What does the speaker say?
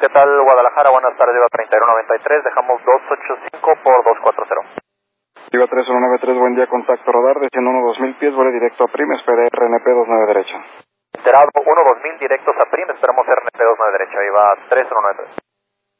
¿Qué tal Guadalajara? Buenas tardes, Viva 3193, dejamos 285 por 240. Viva 3193, buen día, contacto radar, desciendo 1-2000 pies, vuelo directo a Prim, espere RNP 29 derecha. Enterado 1-2000 directos a Prim, esperamos RNP 29 derecha, Viva 3193.